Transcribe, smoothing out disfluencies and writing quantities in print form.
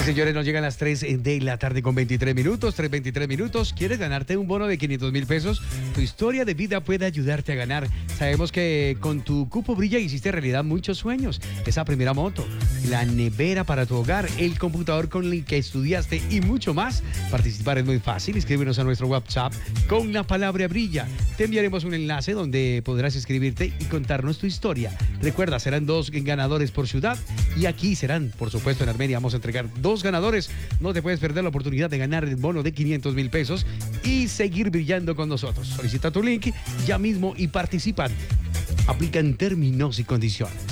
Señores, nos llegan las 3 de la tarde con 23 minutos, 3:23 minutos. ¿Quieres ganarte un bono de 500,000 pesos? Tu historia de vida puede ayudarte a ganar. Sabemos que con tu Cupo Brilla hiciste realidad muchos sueños. Esa primera moto, la nevera para tu hogar, el computador con el que estudiaste y mucho más. Participar es muy fácil. Escríbenos a nuestro WhatsApp con la palabra Brilla. Te enviaremos un enlace donde podrás escribirte y contarnos tu historia. Recuerda, serán 2 ganadores por ciudad y aquí serán, por supuesto, en Armenia vamos a entregar 2 ganadores. No te puedes perder la oportunidad de ganar el bono de 500,000 pesos y seguir brillando con nosotros. Solicita tu link ya mismo y participan. Aplican términos y condiciones.